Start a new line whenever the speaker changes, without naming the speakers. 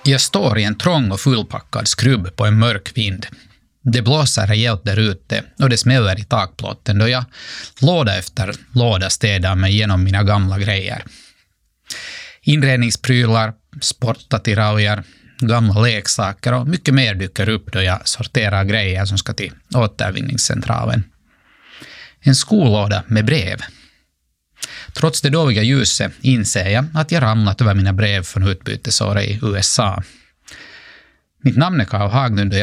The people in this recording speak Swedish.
Jag står i en trång och fullpackad skrubb på en mörk vind. Det blåser rejält där ute och det smäller i takplåten då jag låda efter låda städar mig genom mina gamla grejer. Inredningsprylar, sportattiraljer, gamla leksaker och mycket mer dyker upp då jag sorterar grejer som ska till återvinningscentralen. En skolåda med brev. Trots det dåliga ljuset inser jag att jag ramlat över mina brev från utbytesåret i USA. Mitt namn är Karl Haglund och